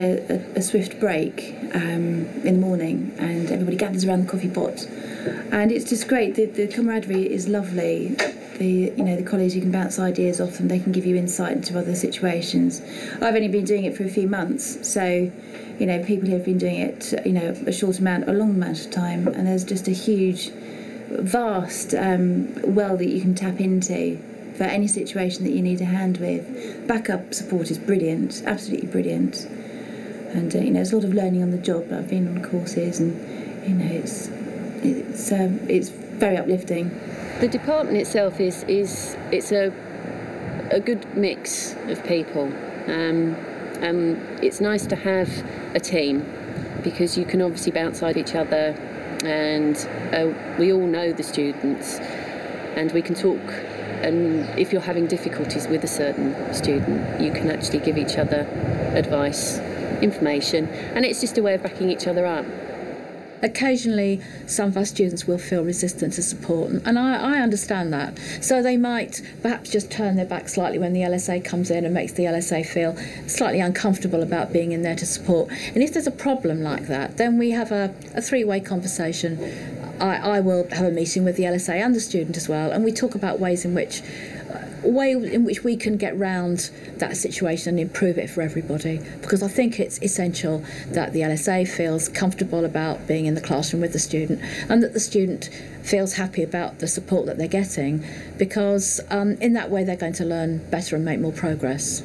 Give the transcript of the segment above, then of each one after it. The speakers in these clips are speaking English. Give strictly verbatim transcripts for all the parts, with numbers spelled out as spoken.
A, a swift break um, in the morning, and everybody gathers around the coffee pot, and it's just great. The, the camaraderie is lovely. The you know the colleagues, you can bounce ideas off them. They can give you insight into other situations. I've only been doing it for a few months, so you know people who have been doing it you know a short amount, a long amount of time, and there's just a huge, vast um, well that you can tap into for any situation that you need a hand with. Backup support is brilliant, absolutely brilliant. And uh, you know, there's a lot of learning on the job. I've been on courses, and you know, it's it's um, it's very uplifting. The department itself is is it's a a good mix of people. Um, um, it's nice to have a team because you can obviously bounce off each other, and uh, we all know the students, and we can talk. And if you're having difficulties with a certain student, you can actually give each other advice, information, and it's just a way of backing each other up. Occasionally, some of our students will feel resistant to support, and I, I understand that. So they might perhaps just turn their back slightly when the L S A comes in and makes the L S A feel slightly uncomfortable about being in there to support. And if there's a problem like that, then we have a, a three-way conversation. I, I will have a meeting with the L S A and the student as well, and we talk about ways in which way in which we can get round that situation and improve it for everybody, because I think it's essential that the L S A feels comfortable about being in the classroom with the student, and that the student feels happy about the support that they're getting, because um, in that way they're going to learn better and make more progress.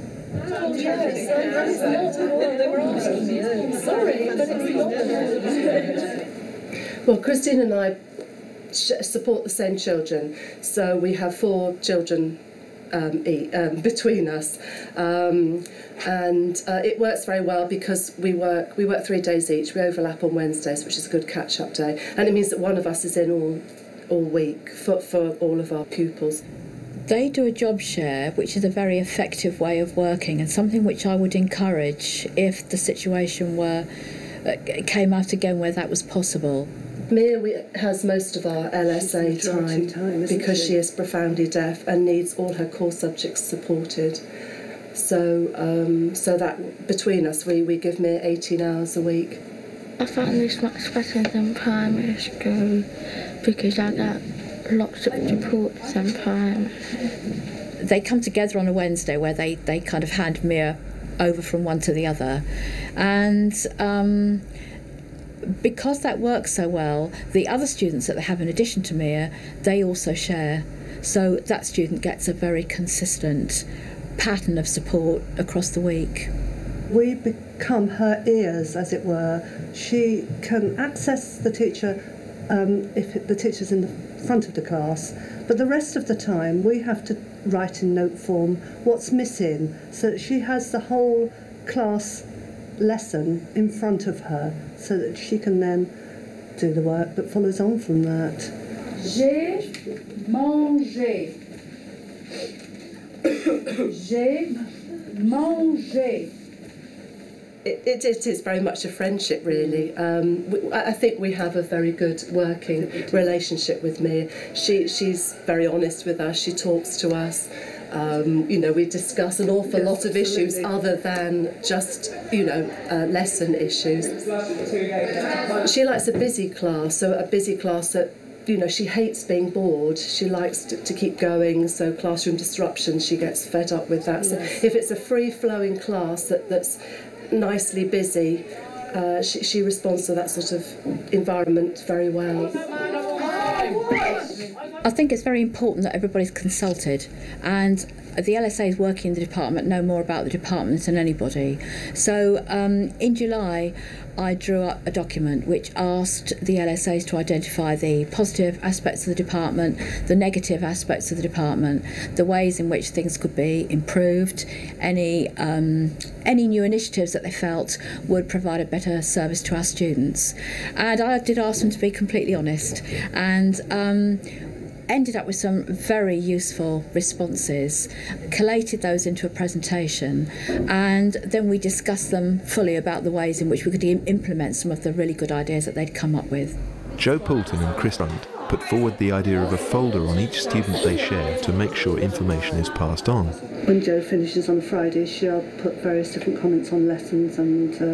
Well, Christine and I support the same children, so we have four children um, eat, um, between us, um, and uh, it works very well because we work we work three days each. We overlap on Wednesdays, which is a good catch-up day, and it means that one of us is in all all week for, for all of our pupils. They do a job share, which is a very effective way of working, and something which I would encourage if the situation were uh, came out again where that was possible. Mia we, has most of our L S A time, time because she? she is profoundly deaf and needs all her core subjects supported. So, um, so that between us, we, we give Mia eighteen hours a week. I find this much better than primary school because I get lots of support than primary. They come together on a Wednesday where they, they kind of hand Mia over from one to the other, and um, because that works so well, the other students that they have in addition to Mia, they also share. So that student gets a very consistent pattern of support across the week. We become her ears, as it were. She can access the teacher um, if the teacher's in the front of the class, but the rest of the time we have to write in note form what's missing, so that she has the whole class lesson in front of her, so that she can then do the work that follows on from that. J'ai mangé. J'ai mangé. It, it, it is very much a friendship, really. Um, we, I think we have a very good working relationship with Mia. She, she's very honest with us. She talks to us. Um, you know, we discuss an awful yes, lot of issues other than just, you know, uh, lesson issues. She likes a busy class, so a busy class that, you know, she hates being bored. She likes to, to keep going, so classroom disruption, she gets fed up with that. Yes. So if it's a free-flowing class that, that's nicely busy, uh, she, she responds to that sort of environment very well. I think it's very important that everybody's consulted, and the L S As working in the department know more about the department than anybody. So um, in July I drew up a document which asked the L S As to identify the positive aspects of the department, the negative aspects of the department, the ways in which things could be improved, any um, any new initiatives that they felt would provide a better service to our students. And I did ask them to be completely honest, and um, ended up with some very useful responses, collated those into a presentation, and then we discussed them fully about the ways in which we could implement some of the really good ideas that they'd come up with. Jo Poulton and Chris Lund put forward the idea of a folder on each student they share to make sure information is passed on. When Jo finishes on Friday, she'll put various different comments on lessons and uh,